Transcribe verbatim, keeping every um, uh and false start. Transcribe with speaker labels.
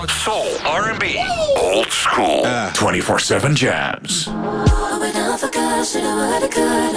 Speaker 1: Soul, R and B, old school, twenty-four seven jams.
Speaker 2: Oh, we done forgot, should've, would've, could.